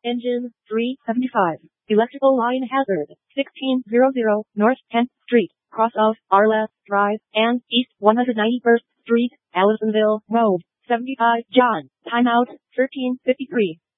Engine 375. Electrical line hazard. 1600 North 10th Street, cross of Arles Drive and East 191st Street, Allisonville Road. 75 John. Timeout 13:53.